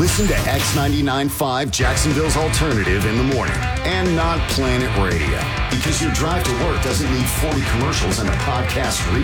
Listen to X99.5 Jacksonville's Alternative in the morning and not Planet Radio. Because your drive to work doesn't need 40 commercials and a podcast